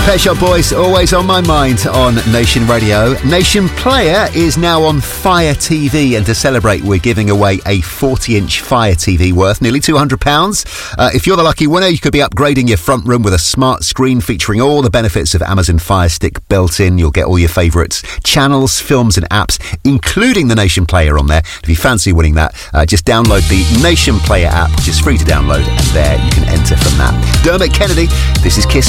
Pet Shop Boys, always on my mind on Nation Radio. Nation Player is now on Fire TV, and to celebrate, we're giving away a 40-inch Fire TV worth nearly £200. If you're the lucky winner, you could be upgrading your front room with a smart screen featuring all the benefits of Amazon Fire Stick built in. You'll get all your favourite channels, films and apps, including the Nation Player on there. If you fancy winning that, just download the Nation Player app, which is free to download, and there you can enter from that. Dermot Kennedy, this is Kiss